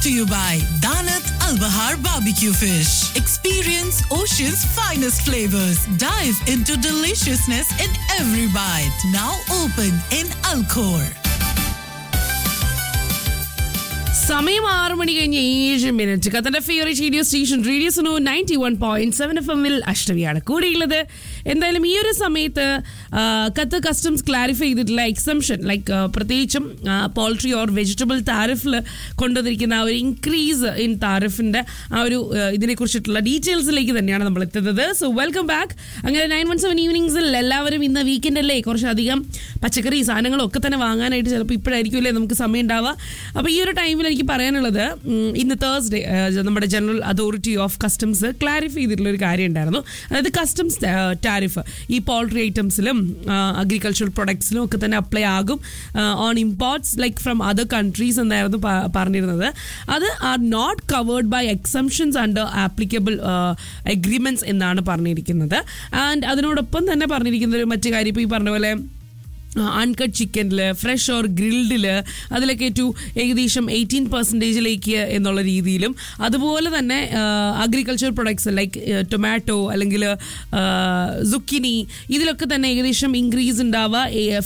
to you by Danat Al Bahar Barbecue Fish. Experience Ocean's finest flavors. Dive into deliciousness in every bite. Now open in Alcor. സമയം 6:07 ഖത്തറിന്റെ favourite radio station radio Suno 91.7 FM-ൽ അഷ്ടമിയാണ് കൂടിയുള്ളത്. എന്തായാലും ഈ ഒരു സമയത്ത് Qatar customs clarify ചെയ്തിട്ടുള്ള exemption like പ്രത്യേകിച്ചും poultry or vegetable താരിഫിൽ കൊണ്ടുവന്നിരിക്കുന്ന ആ ഒരു ഇൻക്രീസ് ഇൻ താരിഫിന്റെ ആ ഒരു ഇതിനെക്കുറിച്ചിട്ടുള്ള ഡീറ്റെയിൽസിലേക്ക് തന്നെയാണ് നമ്മൾ എത്തുന്നത്. So welcome back. അങ്ങനെ 917 ഈവനിങ്സിൽ എല്ലാവരും ഇന്ന് വീക്കെൻഡ് അല്ലേ, കുറച്ചധികം പച്ചക്കറി സാധനങ്ങളൊക്കെ തന്നെ വാങ്ങാനായിട്ട് ചിലപ്പോൾ ഇപ്പോഴായിരിക്കുമല്ലേ നമുക്ക് സമയം ഉണ്ടാവുക. അപ്പോൾ ഈ ഒരു ടൈമിൽ എനിക്ക് പറയാനുള്ളത്, ഇന്ന് തേഴ്സ്ഡേ നമ്മുടെ general authority of customs clarify ചെയ്തിട്ടുള്ള ഒരു കാര്യം ഉണ്ടായിരുന്നു. അതായത് കസ്റ്റംസ് ടാരിഫ് ഈ പോൾട്രി ഐറ്റംസിലും അഗ്രികൾച്ചറൽ പ്രൊഡക്ട്സിലും ഒക്കെ തന്നെ അപ്ലൈ ആകും on imports like from other countries എന്നായിരുന്നു പറഞ്ഞിരുന്നത്. അത് are not covered by exemptions under applicable agreements എന്നാണ് പറഞ്ഞിരിക്കുന്നത്. ആൻഡ് അതിനോടൊപ്പം തന്നെ പറഞ്ഞിരിക്കുന്ന ഒരു മറ്റു കാര്യം, ഇപ്പോൾ ഈ പറഞ്ഞ പോലെ അൺകട്ട് ചിക്കനിൽ ഫ്രഷ് ഓർ ഗ്രിൽഡിൽ അതിലൊക്കെ ഏകദേശം 18% എന്നുള്ള രീതിയിലും, അതുപോലെ തന്നെ അഗ്രികൾച്ചർ പ്രൊഡക്ട്സ് ലൈക്ക് ടൊമാറ്റോ അല്ലെങ്കിൽ സുക്കിനി ഇതിലൊക്കെ തന്നെ ഏകദേശം ഇൻക്രീസ് ഉണ്ടാവുക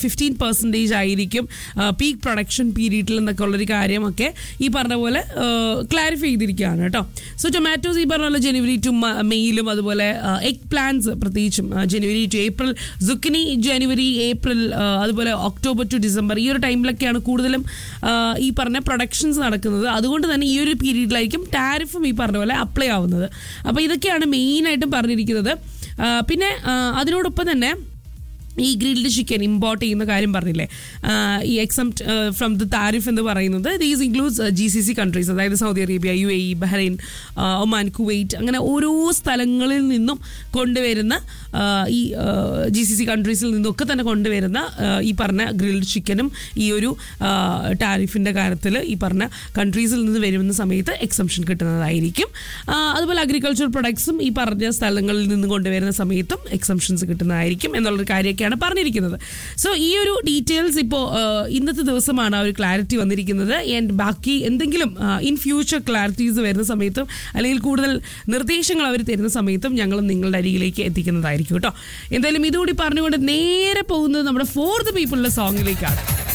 15% ആയിരിക്കും പീക്ക് പ്രൊഡക്ഷൻ പീരീഡിൽ എന്നൊക്കെ ഉള്ളൊരു കാര്യമൊക്കെ ഈ പറഞ്ഞ പോലെ ക്ലാരിഫൈ ചെയ്തിരിക്കുകയാണ് കേട്ടോ. സോ ടൊമാറ്റോസ് ഈ പറഞ്ഞ പോലെ ജനുവരി ടു മെയിലും, അതുപോലെ എഗ് പ്ലാന്റ്സ് പ്രത്യേകിച്ചും ജനുവരി to April, zucchini January April, അതുപോലെ ഒക്ടോബർ ടു ഡിസംബർ ഈ ഒരു ടൈമിലൊക്കെയാണ് കൂടുതലും ഈ പറഞ്ഞ പ്രൊഡക്ഷൻസ് നടക്കുന്നത്. അതുകൊണ്ട് തന്നെ ഈ ഒരു പീരീഡിലായിരിക്കും ടാരിഫും ഈ പറഞ്ഞ പോലെ അപ്ലൈ ആവുന്നത്. അപ്പോൾ ഇതൊക്കെയാണ് മെയിനായിട്ടും പറഞ്ഞിരിക്കുന്നത്. പിന്നെ അതിനോടൊപ്പം തന്നെ ഈ ഗ്രിൽഡ് ചിക്കൻ ഇമ്പോർട്ട് ചെയ്യുന്ന കാര്യം പറഞ്ഞില്ലേ, ഈ എക്സംപ്റ്റ് ഫ്രം ദ താരിഫ് എന്ന് പറയുന്നത് ദീസ് ഇൻക്ലൂഡ്സ് GCC കൺട്രീസ്, അതായത് Saudi Arabia, UAE, Bahrain, Oman, Kuwait, അങ്ങനെ ഓരോ സ്ഥലങ്ങളിൽ നിന്നും കൊണ്ടുവരുന്ന ഈ GCC കൺട്രീസിൽ നിന്നൊക്കെ തന്നെ കൊണ്ടുവരുന്ന ഈ പറഞ്ഞ ഗ്രിൽഡ് ചിക്കനും ഈ ഒരു ടാരിഫിൻ്റെ കാര്യത്തിൽ ഈ പറഞ്ഞ കൺട്രീസിൽ നിന്ന് വരുന്ന സമയത്ത് എക്സംഷൻ കിട്ടുന്നതായിരിക്കും. അതുപോലെ അഗ്രികൾച്ചർ പ്രൊഡക്ട്സും ഈ പറഞ്ഞ സ്ഥലങ്ങളിൽ നിന്ന് കൊണ്ടുവരുന്ന സമയത്തും എക്സംഷൻസ് കിട്ടുന്നതായിരിക്കും എന്നുള്ളൊരു കാര്യമൊക്കെയാണ് പറഞ്ഞിരിക്കുന്നത്. സോ ഈ ഒരു ഡീറ്റെയിൽസ് ഇപ്പോൾ ഇന്നത്തെ ദിവസമാണ് ആ ഒരു ക്ലാരിറ്റി വന്നിരിക്കുന്നത്. ആൻഡ് ബാക്കി എന്തെങ്കിലും ഇൻ ഫ്യൂച്ചർ ക്ലാരിറ്റീസ് വരുന്ന സമയത്തും അല്ലെങ്കിൽ കൂടുതൽ നിർദ്ദേശങ്ങൾ അവർ തരുന്ന സമയത്തും ഞങ്ങൾ നിങ്ങളുടെ അരികിലേക്ക് എത്തിക്കുന്നതായിരിക്കും കേട്ടോ. എന്തായാലും ഇതുകൂടി പറഞ്ഞുകൊണ്ട് നേരെ പോകുന്നത് നമ്മുടെ ഫോർ ദ പീപ്പിളിന്റെ സോങ്ങിലേക്കാണ്.